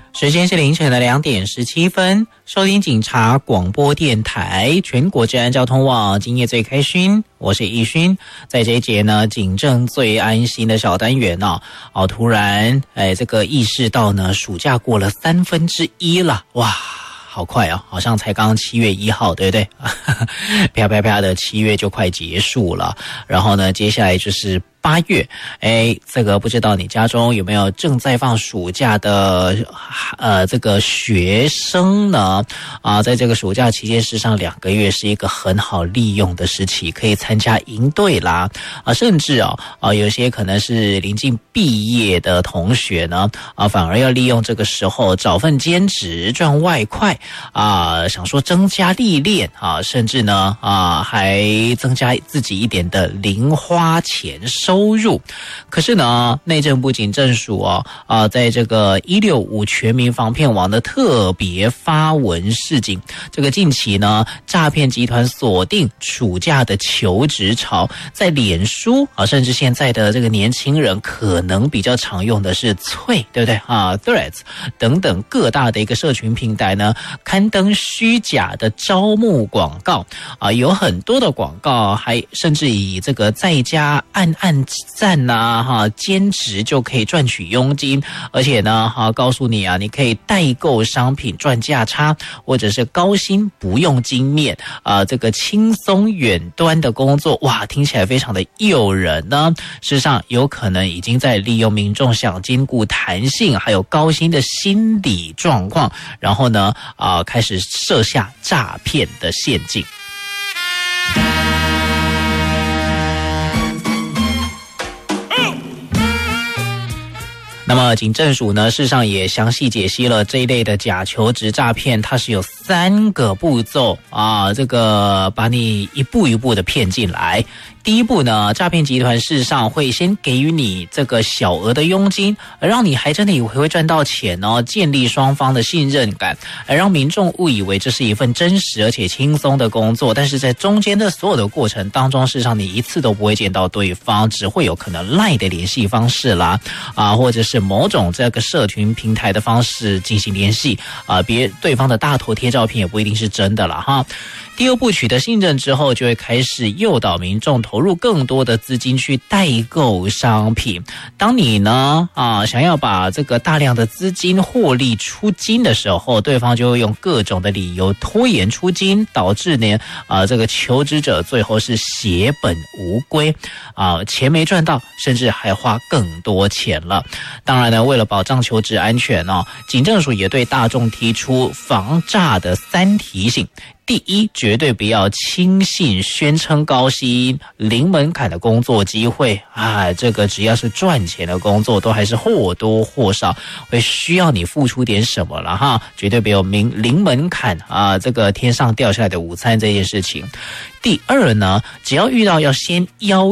时间是凌晨的2点17分，收听警察广播电台全国治安交通网，今夜最开心，我是易勋。在这一节呢，警政最安心的小单元突然这个意识到呢，暑假过了1/3了，哇！好快哦，好像才刚7月1号，对不对？啪啪啪的7月就快结束了，然后呢，接下来就是8月，这个不知道你家中有没有正在放暑假的这个学生呢？在这个暑假期间，事实上2个月是一个很好利用的时期，可以参加营队啦，甚至有些可能是临近毕业的同学呢，反而要利用这个时候找份兼职赚外快想说增加历练甚至呢还增加自己一点的零花钱收入。可是呢，内政部警政署在这个165全民防骗网的特别发文示警，这个近期呢，诈骗集团锁定暑假的求职潮，在脸书甚至现在的这个年轻人可能比较常用的是脆，对不对Threads 等等各大的一个社群平台呢，刊登虚假的招募广告有很多的广告还甚至以这个在家按赞兼职就可以赚取佣金，而且呢告诉你你可以代购商品赚价差，或者是高薪不用经验这个轻松远端的工作，哇，听起来非常的诱人呢。事实上有可能已经在利用民众想兼顾弹性还有高薪的心理状况，然后呢开始设下诈骗的陷阱。那么警政署呢，事实上也详细解析了这一类的假求职诈骗，它是有3个步骤这个把你一步一步的骗进来。第一步呢，诈骗集团事实上会先给予你这个小额的佣金，而让你还真的以为会赚到钱建立双方的信任感，而让民众误以为这是一份真实而且轻松的工作。但是在中间的所有的过程当中，事实上你一次都不会见到对方，只会有可能LINE的联系方式啦或者是某种这个社群平台的方式进行联系对方的大头贴照片也不一定是真的了哈。第二步取得信任之后，就会开始诱导民众投入更多的资金去代购商品。当你呢想要把这个大量的资金获利出金的时候，对方就会用各种的理由拖延出金，导致呢这个求职者最后是血本无归钱没赚到，甚至还花更多钱了。当然呢，为了保障求职安全警政署也对大众提出防诈的3提醒。第一，绝对不要轻信宣称高薪零门槛的工作机会这个只要是赚钱的工作，都还是或多或少会需要你付出点什么了绝对不要零门槛这个天上掉下来的午餐这件事情。第二呢，只要遇到要先要